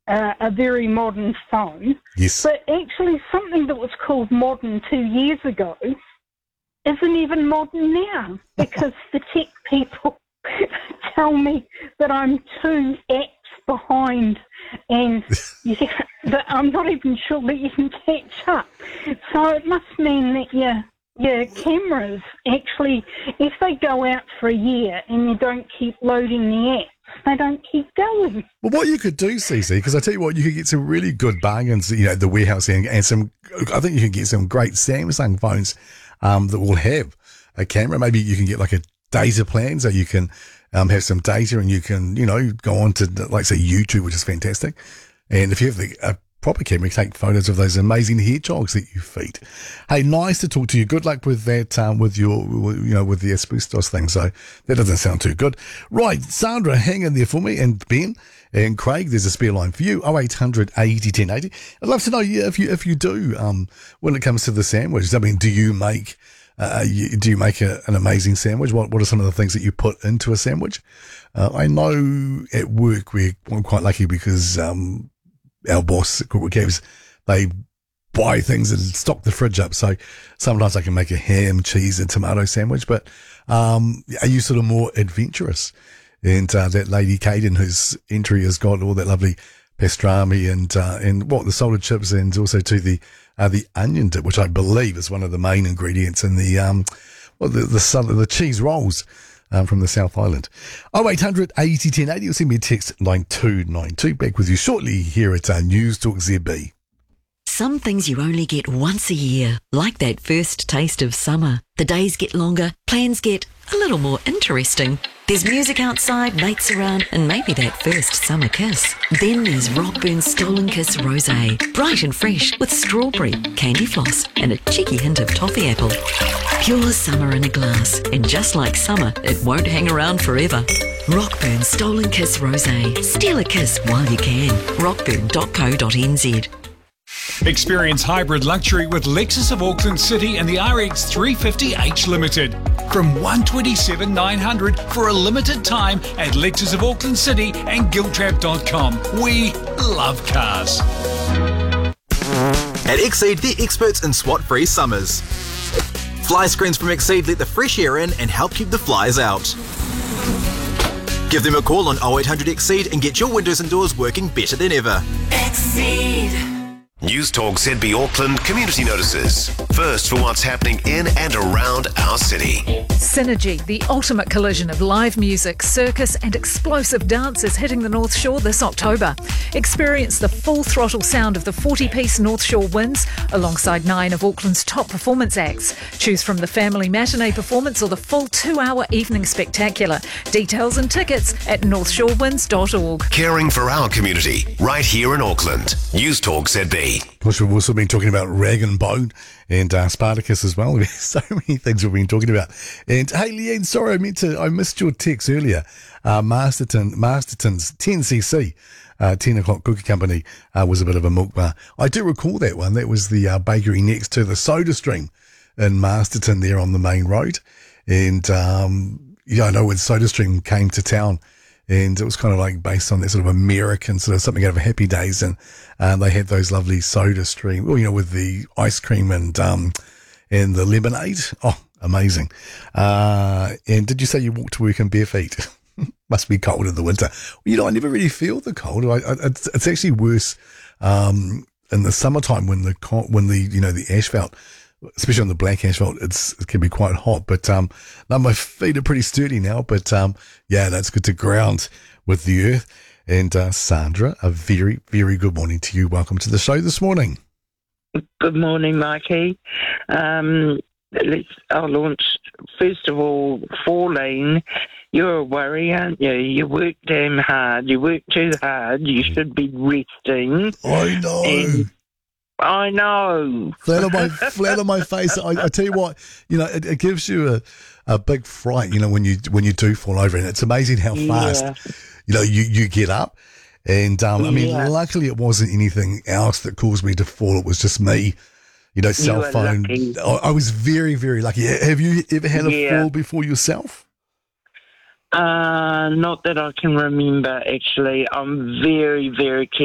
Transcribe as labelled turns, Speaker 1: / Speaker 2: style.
Speaker 1: a very modern phone.
Speaker 2: Yes.
Speaker 1: But actually something that was called modern 2 years ago isn't even modern now, because the tech people tell me that I'm 2 apps behind, and that I'm not even sure that you can catch up. So it must mean that your cameras actually, if they go out for a year and you don't keep loading the apps, they don't keep going.
Speaker 2: Well, what you could do, Cece, because I tell you what, you could get some really good bargains, at the warehouse, and some, I think you can get some great Samsung phones that will have a camera. Maybe you can get like a data plan, so you can have some data, and you can, go on to, like, say, YouTube, which is fantastic. And if you have a proper camera, you take photos of those amazing hedgehogs that you feed. Hey, nice to talk to you. Good luck with that, with the asbestos thing. So that doesn't sound too good. Right, Sandra, hang in there for me, and Ben and Craig, there's a spare line for you, 0800 80 10 80. I'd love to know if you do, when it comes to the sandwiches. I mean, do you make an amazing sandwich? What are some of the things that you put into a sandwich? I know at work we're quite lucky because our boss at Corporate Cabs, they buy things and stock the fridge up. So sometimes I can make a ham, cheese, and tomato sandwich. But are you sort of more adventurous? And that lady Caden, whose entry has got all that lovely pastrami and the salted chips, and also to the onion dip, which I believe is one of the main ingredients in the cheese rolls from the South Island. 0800 80 10 80. You'll send me a text 9292. Back with you shortly here at News Talk ZB.
Speaker 3: Some things you only get once a year, like that first taste of summer. The days get longer, plans get a little more interesting. There's music outside, mates around, and maybe that first summer kiss. Then there's Rockburn's Stolen Kiss Rosé, bright and fresh with strawberry, candy floss, and a cheeky hint of toffee apple. Pure summer in a glass, and just like summer, it won't hang around forever. Rockburn's Stolen Kiss Rosé. Steal a kiss while you can. rockburn.co.nz.
Speaker 4: Experience hybrid luxury with Lexus of Auckland City and the RX 350h Limited. From $127,900 for a limited time at Lexus of Auckland City and Giltrap.com. We love cars.
Speaker 5: At Exceed, they're experts in SWAT-free summers. Fly screens from Exceed let the fresh air in and help keep the flies out. Give them a call on 0800 Exceed and get your windows and doors working better than ever.
Speaker 6: Exceed.
Speaker 7: News Talk ZB Auckland community notices. First for what's happening in and around our city.
Speaker 8: Synergy, the ultimate collision of live music, circus and explosive dance is hitting the North Shore this October. Experience the full throttle sound of the 40-piece North Shore Winds alongside 9 of Auckland's top performance acts. Choose from the family matinee performance or the full 2-hour evening spectacular. Details and tickets at northshorewinds.org.
Speaker 7: Caring for our community, right here in Auckland. News Talk ZB.
Speaker 2: Of course, we've also been talking about Rag and Bone and Spartacus as well. There's so many things we've been talking about. And hey, Leanne, sorry, I missed your text earlier. Masterton's 10cc, 10 o'clock cookie company was a bit of a milk bar. I do recall that one. That was the bakery next to the Soda Stream in Masterton there on the main road. And I know when Soda Stream came to town, and it was kind of like based on that sort of American sort of something out of Happy Days, and they had those lovely Soda Stream, with the ice cream and the lemonade. Oh, amazing! And did you say you walked to work in bare feet? Must be cold in the winter. Well, I never really feel the cold. It's actually worse in the summertime when the asphalt, especially on the black asphalt, it can be quite hot. But now my feet are pretty sturdy now. But that's good to ground with the earth. And Sandra, a very, very good morning to you. Welcome to the show this morning.
Speaker 9: Good morning, Mikey. I'll launch, first of all, 4-lane. You're a worry, aren't you? You work damn hard. You work too hard. You should be resting.
Speaker 2: I know.
Speaker 9: I know.
Speaker 2: Flat on my face. I tell you what, it gives you a big fright, when you do fall over, and it's amazing how fast, you get up. And luckily it wasn't anything else that caused me to fall. It was just me, cell phone. I was very, very lucky. Have you ever had a fall before yourself?
Speaker 9: Not that I can remember, actually. I'm very, very careful